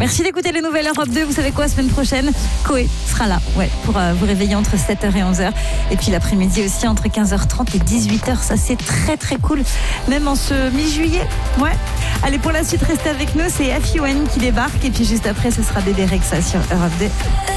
Merci d'écouter les nouvelles Europe 2. Vous savez quoi, semaine prochaine, Koé sera là pour vous réveiller entre 7h et 11h. Et puis l'après-midi aussi entre 15h30 et 18h. Ça, c'est très très cool. Même en ce mi-juillet. Ouais. Allez, pour la suite, restez avec nous. C'est FUN qui débarque. Et puis juste après, ce sera Bébé Rexha sur Europe 2.